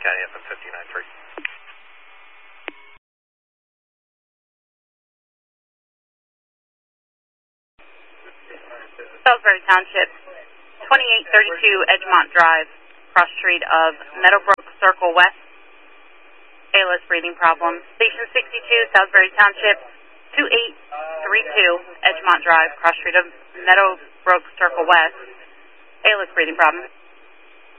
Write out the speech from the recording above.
County FM 59.3. Salisbury Township, 2832 Edgemont Drive, cross street of Meadowbrook Circle West. ALS breathing problem. Station 62, Salisbury Township, 2832 Edgemont Drive, cross street of Meadowbrook Circle West. ALS breathing problem.